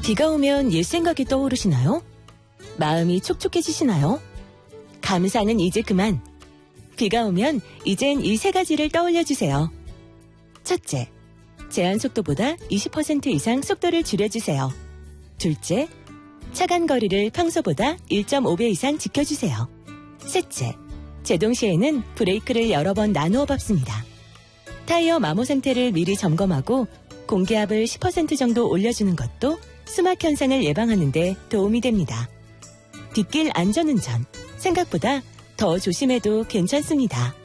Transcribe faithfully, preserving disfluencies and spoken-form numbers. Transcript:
비가 오면 옛 생각이 떠오르시나요? 마음이 촉촉해지시나요? 감사는 이제 그만. 비가 오면 이젠 이 세 가지를 떠올려주세요. 첫째, 제한 속도보다 이십 퍼센트 이상 속도를 줄여주세요. 둘째, 차간 거리를 평소보다 일 점 오 배 이상 지켜주세요. 셋째, 제동 시에는 브레이크를 여러 번 나누어 밟습니다. 타이어 마모 상태를 미리 점검하고 공기압을 십 퍼센트 정도 올려주는 것도 수막 현상을 예방하는 데 도움이 됩니다. 빗길 안전운전, 생각보다 더 조심해도 괜찮습니다.